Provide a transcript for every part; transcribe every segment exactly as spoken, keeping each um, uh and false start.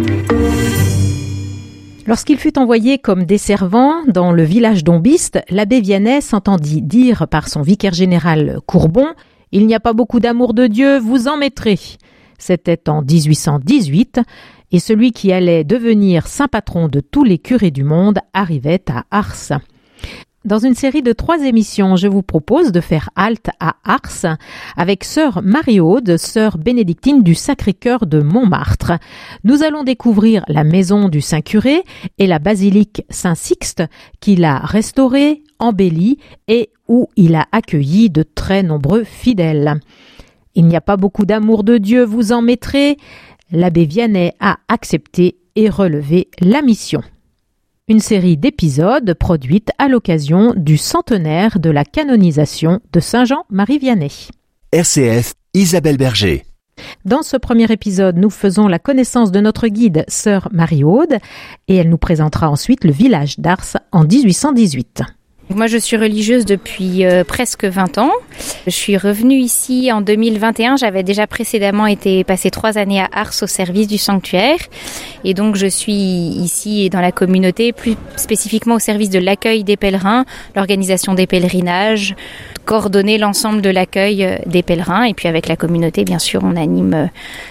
Lorsqu'il fut envoyé comme desservant dans le village d'Ombiste, l'abbé Vianney s'entendit dire par son vicaire général Courbon « Il n'y a pas beaucoup d'amour de Dieu, vous en mettrez ». C'était en dix-huit cent dix-huit et celui qui allait devenir saint patron de tous les curés du monde arrivait à Ars. Dans une série de trois émissions, je vous propose de faire halte à Ars avec sœur Marie-Aude, sœur bénédictine du Sacré-Cœur de Montmartre. Nous allons découvrir la maison du Saint-Curé et la basilique Saint-Sixte qu'il a restaurée, embellie et où il a accueilli de très nombreux fidèles. Il n'y a pas beaucoup d'amour de Dieu, vous en mettrez. L'abbé Vianney a accepté et relevé la mission. Une série d'épisodes produite à l'occasion du centenaire de la canonisation de Saint Jean-Marie Vianney. R C F, Isabelle Berger. Dans ce premier épisode, nous faisons la connaissance de notre guide, sœur Marie-Aude, et elle nous présentera ensuite le village d'Ars en dix-huit cent dix-huit. Moi, je suis religieuse depuis euh, presque vingt ans. Je suis revenue ici en deux mille vingt et un. J'avais déjà précédemment été passée trois années à Ars au service du sanctuaire. Et donc, je suis ici dans la communauté, plus spécifiquement au service de l'accueil des pèlerins, l'organisation des pèlerinages, coordonner l'ensemble de l'accueil des pèlerins. Et puis, avec la communauté, bien sûr, on anime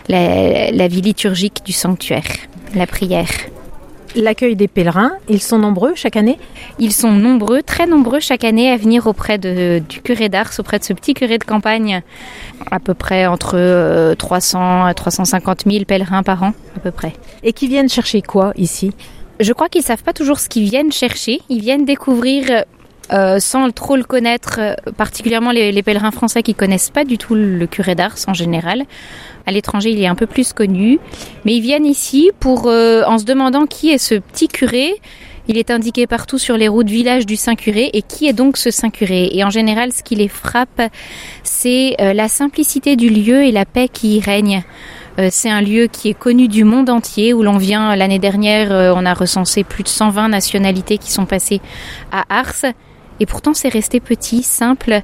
la, la vie liturgique du sanctuaire, la prière. L'accueil des pèlerins, ils sont nombreux chaque année ? Ils sont nombreux, très nombreux chaque année à venir auprès de, du curé d'Ars, auprès de ce petit curé de campagne. À peu près entre euh, trois cents à trois cent cinquante mille pèlerins par an, à peu près. Et qui viennent chercher quoi ici ? Je crois qu'ils ne savent pas toujours ce qu'ils viennent chercher. Ils viennent découvrir, euh, sans trop le connaître, euh, particulièrement les, les pèlerins français qui ne connaissent pas du tout le curé d'Ars en général. À l'étranger, il est un peu plus connu. Mais ils viennent ici pour, euh, en se demandant qui est ce petit curé. Il est indiqué partout sur les routes village du Saint-Curé. Et qui est donc ce Saint-Curé ? Et en général, ce qui les frappe, c'est euh, la simplicité du lieu et la paix qui y règne. Euh, c'est un lieu qui est connu du monde entier, où l'on vient, l'année dernière, euh, on a recensé plus de cent vingt nationalités qui sont passées à Ars. Et pourtant, c'est resté petit, simple.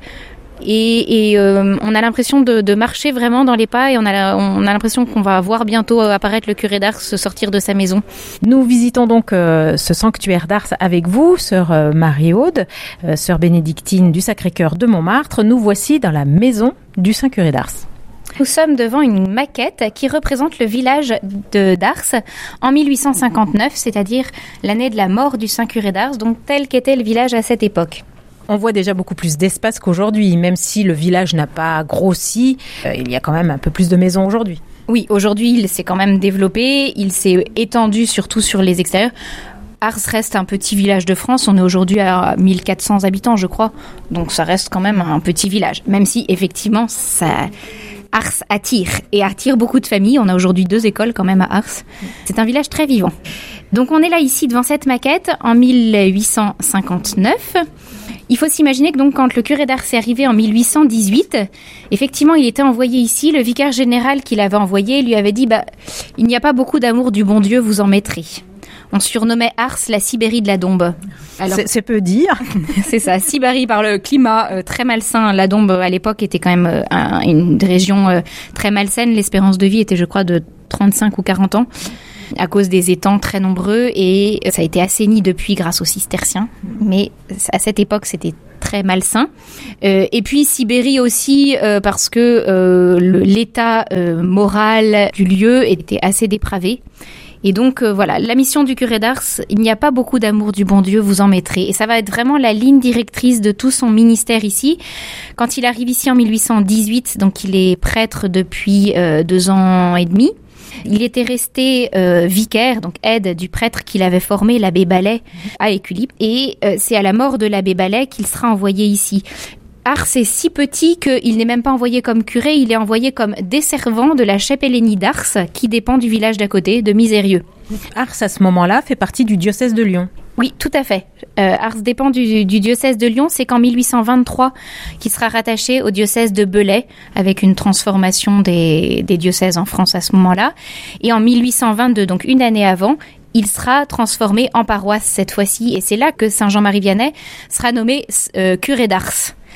Et, et euh, on a l'impression de, de marcher vraiment dans les pas et on a, on a l'impression qu'on va voir bientôt apparaître le curé d'Ars sortir de sa maison. Nous visitons donc euh, ce sanctuaire d'Ars avec vous, sœur euh, Marie-Aude, euh, sœur bénédictine du Sacré-Cœur de Montmartre. Nous voici dans la maison du Saint-Curé d'Ars. Nous sommes devant une maquette qui représente le village de d'Ars en mille huit cent cinquante-neuf, c'est-à-dire l'année de la mort du Saint-Curé d'Ars, donc tel qu'était le village à cette époque. On voit déjà beaucoup plus d'espace qu'aujourd'hui, même si le village n'a pas grossi, euh, il y a quand même un peu plus de maisons aujourd'hui. Oui, aujourd'hui il s'est quand même développé, il s'est étendu surtout sur les extérieurs. Ars reste un petit village de France, on est aujourd'hui à mille quatre cents habitants je crois, donc ça reste quand même un petit village, même si effectivement ça... Ars attire et attire beaucoup de familles. On a aujourd'hui deux écoles quand même à Ars. C'est un village très vivant. Donc on est là ici devant cette maquette en mille huit cent cinquante-neuf. Il faut s'imaginer que donc quand le curé d'Ars est arrivé en mille huit cent dix-huit, effectivement il était envoyé ici. Le vicaire général qui l'avait envoyé lui avait dit bah, « Il n'y a pas beaucoup d'amour du bon Dieu, vous en mettrez ». On surnommait Ars la Sibérie de la Dombe. Alors, c'est, c'est peu dire. C'est ça, Sibérie par le climat euh, très malsain. La Dombe, à l'époque, était quand même euh, un, une région euh, très malsaine. L'espérance de vie était, je crois, de trente-cinq ou quarante ans, à cause des étangs très nombreux. Et ça a été assaini depuis grâce aux cisterciens. Mais à cette époque, c'était très malsain. Euh, et puis Sibérie aussi, euh, parce que euh, le, l'état euh, moral du lieu était assez dépravé. Et donc, euh, voilà, la mission du curé d'Ars, il n'y a pas beaucoup d'amour du bon Dieu, vous en mettrez. Et ça va être vraiment la ligne directrice de tout son ministère ici. Quand il arrive ici en mille huit cent dix-huit, donc il est prêtre depuis euh, deux ans et demi, il était resté euh, vicaire, donc aide du prêtre qu'il avait formé, l'abbé Ballet, à Écully. Et euh, c'est à la mort de l'abbé Ballet qu'il sera envoyé ici. Ars est si petit qu'il n'est même pas envoyé comme curé, il est envoyé comme desservant de la chapellénie d'Ars, qui dépend du village d'à côté, de Misérieux. Ars, à ce moment-là, fait partie du diocèse de Lyon. Oui, tout à fait. Euh, Ars dépend du, du diocèse de Lyon. C'est qu'en mille huit cent vingt-trois qu'il sera rattaché au diocèse de Belley, avec une transformation des, des diocèses en France à ce moment-là. Et en mille huit cent vingt-deux, donc une année avant, il sera transformé en paroisse cette fois-ci. Et c'est là que Saint Jean-Marie Vianney sera nommé euh, curé d'Ars.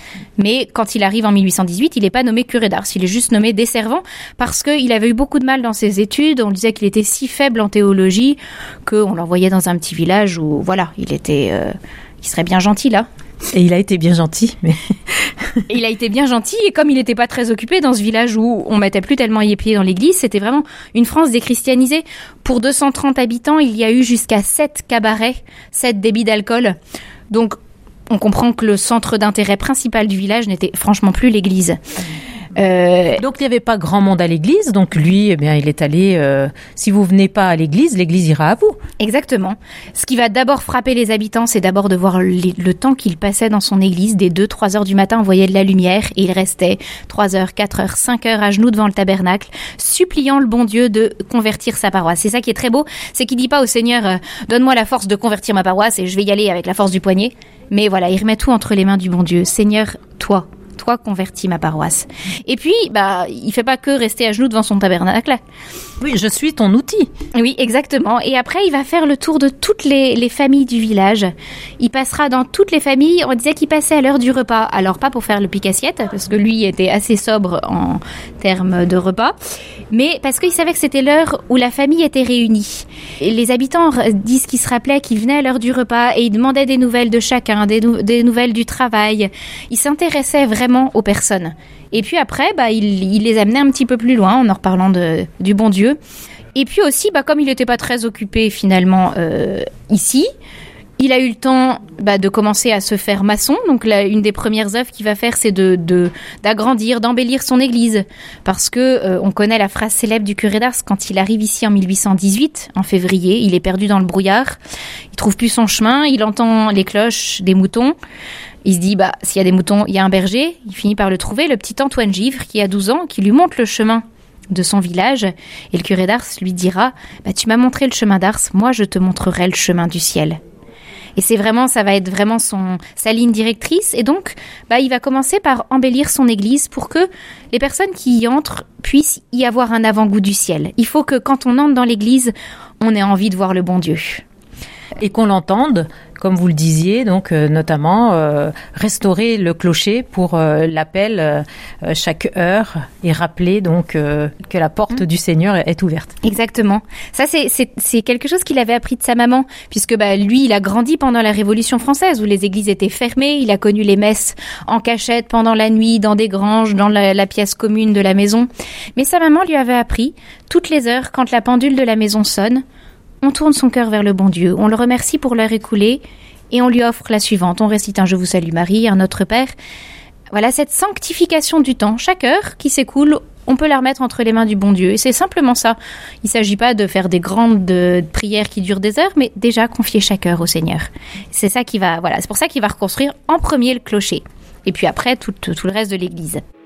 Mais quand il arrive en mille huit cent dix-huit, il n'est pas nommé curé d'Ars, il est juste nommé desservant parce qu'il avait eu beaucoup de mal dans ses études. On disait qu'il était si faible en théologie qu'on l'envoyait dans un petit village où, voilà, il était, euh, il serait bien gentil là. Et il a été bien gentil, mais... Et il a été bien gentil, et comme il n'était pas très occupé dans ce village où on mettait plus tellement les pieds dans l'église, c'était vraiment une France déchristianisée. Pour deux cent trente habitants, il y a eu jusqu'à sept cabarets, sept débits d'alcool. Donc, on comprend que le centre d'intérêt principal du village n'était franchement plus l'église. Euh... Donc il n'y avait pas grand monde à l'église, donc lui, eh bien, il est allé, euh, si vous venez pas à l'église, l'église ira à vous. Exactement. Ce qui va d'abord frapper les habitants, c'est d'abord de voir les, le temps qu'il passait dans son église. Dès deux trois heures du matin, on voyait de la lumière et il restait trois heures, quatre heures, cinq heures à genoux devant le tabernacle, suppliant le bon Dieu de convertir sa paroisse. C'est ça qui est très beau, c'est qu'il dit pas au Seigneur, euh, donne-moi la force de convertir ma paroisse et je vais y aller avec la force du poignet. Mais voilà, il remet tout entre les mains du bon Dieu. Seigneur, toi, toi convertis ma paroisse. Et puis, bah, il fait pas que rester à genoux devant son tabernacle. Oui, je suis ton outil. Oui, exactement. Et après, il va faire le tour de toutes les, les familles du village. Il passera dans toutes les familles. On disait qu'il passait à l'heure du repas. Alors, pas pour faire le pique-assiette, parce que lui était assez sobre en termes de repas, mais parce qu'il savait que c'était l'heure où la famille était réunie. Et les habitants disent qu'ils se rappelaient qu'il venait à l'heure du repas et il demandait des nouvelles de chacun, des, nou- des nouvelles du travail. Il s'intéressait vraiment aux personnes. Et puis après, bah, il, il les amenait un petit peu plus loin en en reparlant de, du bon Dieu. Et puis aussi, bah, comme il n'était pas très occupé finalement euh, ici, il a eu le temps bah, de commencer à se faire maçon. Donc là, une des premières œuvres qu'il va faire, c'est de, de, d'agrandir, d'embellir son église. Parce que euh, on connaît la phrase célèbre du curé d'Ars quand il arrive ici en mille huit cent dix-huit, en février. Il est perdu dans le brouillard. Il trouve plus son chemin. Il entend les cloches des moutons. Il se dit, bah, s'il y a des moutons, il y a un berger. Il finit par le trouver, le petit Antoine Givre, qui a douze ans, qui lui montre le chemin de son village. Et le curé d'Ars lui dira, bah, tu m'as montré le chemin d'Ars, moi je te montrerai le chemin du ciel. Et c'est vraiment, ça va être vraiment son, sa ligne directrice. Et donc, bah, il va commencer par embellir son église pour que les personnes qui y entrent puissent y avoir un avant-goût du ciel. Il faut que quand on entre dans l'église, on ait envie de voir le bon Dieu. Et qu'on l'entende, comme vous le disiez, donc euh, notamment euh, restaurer le clocher pour euh, l'appel euh, chaque heure et rappeler donc euh, que la porte mmh. du Seigneur est ouverte. Exactement. Ça c'est c'est c'est quelque chose qu'il avait appris de sa maman, puisque bah lui il a grandi pendant la Révolution française où les églises étaient fermées. Il a connu les messes en cachette pendant la nuit dans des granges, dans la, la pièce commune de la maison. Mais sa maman lui avait appris toutes les heures quand la pendule de la maison sonne. On tourne son cœur vers le bon Dieu, on le remercie pour l'heure écoulée et on lui offre la suivante. On récite un « Je vous salue Marie », un « Notre Père ». Voilà, cette sanctification du temps. Chaque heure qui s'écoule, on peut la remettre entre les mains du bon Dieu. Et c'est simplement ça. Il ne s'agit pas de faire des grandes de, de prières qui durent des heures, mais déjà confier chaque heure au Seigneur. C'est ça qui va, voilà, c'est pour ça qu'il va reconstruire en premier le clocher. Et puis après, tout, tout le reste de l'église.